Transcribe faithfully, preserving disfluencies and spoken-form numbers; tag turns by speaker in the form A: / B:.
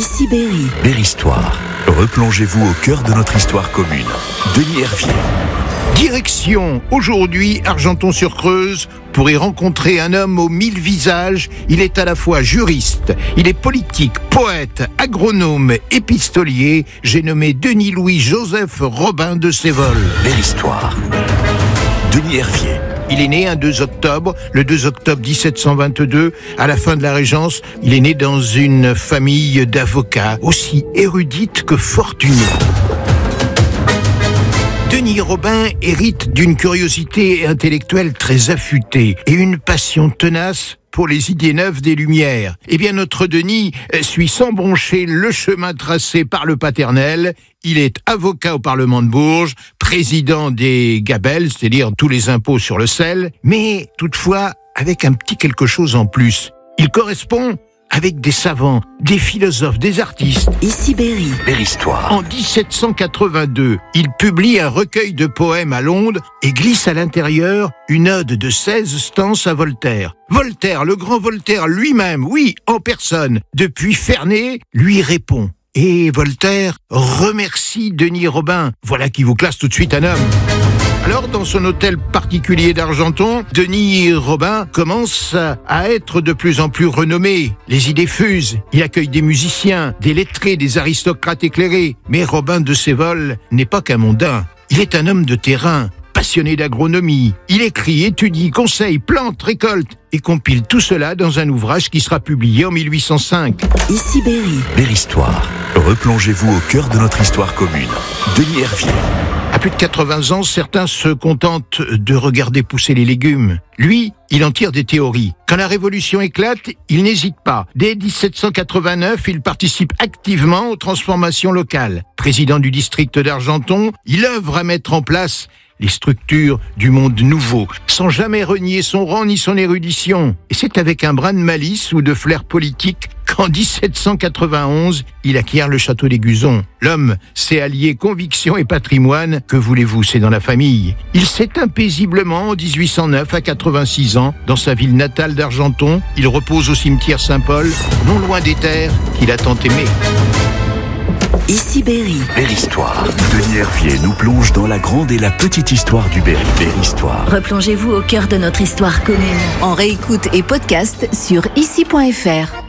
A: Ici Berry.
B: Berry-Histoire. Replongez-vous au cœur de notre histoire commune. Denis Hervier.
C: Direction, aujourd'hui, Argenton-sur-Creuse, pour y rencontrer un homme aux mille visages. Il est à la fois juriste, il est politique, poète, agronome, épistolier. J'ai nommé Denis-Louis-Joseph Robin de Sévol.
B: Berry-Histoire. Denis Hervier.
C: Il est né un deux octobre, le deux octobre dix-sept cent vingt-deux, à la fin de la Régence. Il est né dans une famille d'avocats, aussi érudite que fortunée. Denis Robin hérite d'une curiosité intellectuelle très affûtée et une passion tenace pour les idées neuves des Lumières. Eh bien, notre Denis suit sans broncher le chemin tracé par le paternel. Il est avocat au Parlement de Bourges, président des gabelles, c'est-à-dire tous les impôts sur le sel, mais toutefois avec un petit quelque chose en plus. Il correspond avec des savants, des philosophes, des artistes.
A: Ici Berry.
B: Berry-Histoire.
C: En dix-sept cent quatre-vingt-deux, il publie un recueil de poèmes à Londres et glisse à l'intérieur une ode de seize stances à Voltaire. Voltaire, le grand Voltaire lui-même, oui, en personne, depuis Ferney, lui répond. Et Voltaire remercie Denis Robin. Voilà qui vous classe tout de suite un homme. Alors, dans son hôtel particulier d'Argenton, Denis Robin commence à être de plus en plus renommé. Les idées fusent. Il accueille des musiciens, des lettrés, des aristocrates éclairés. Mais Robin de Sévol n'est pas qu'un mondain. Il est un homme de terrain, passionné d'agronomie. Il écrit, étudie, conseille, plante, récolte et compile tout cela dans un ouvrage qui sera publié en mille huit cent cinq.
A: Ici Berry.
B: Berry-Histoire. Replongez-vous au cœur de notre histoire commune. Denis Hervier.
C: À plus de quatre-vingts ans, certains se contentent de regarder pousser les légumes. Lui, il en tire des théories. Quand la Révolution éclate, il n'hésite pas. Dès dix-sept cent quatre-vingt-neuf, il participe activement aux transformations locales. Président du district d'Argenton, il œuvre à mettre en place les structures du monde nouveau, sans jamais renier son rang ni son érudition. Et c'est avec un brin de malice ou de flair politique qu'en dix-sept cent quatre-vingt-onze, il acquiert le château des Guzons. L'homme sait allier conviction et patrimoine. Que voulez-vous, c'est dans la famille. Il s'éteint paisiblement en dix-huit cent neuf à quatre-vingt-six ans, dans sa ville natale d'Argenton. Il repose au cimetière Saint-Paul, non loin des terres qu'il a tant aimées.
A: Ici Berry.
B: Berry-Histoire. Denis Hervier nous plonge dans la grande et la petite histoire du Berry. Berry-Histoire.
A: Replongez-vous au cœur de notre histoire commune. En réécoute et podcast sur ici point f r.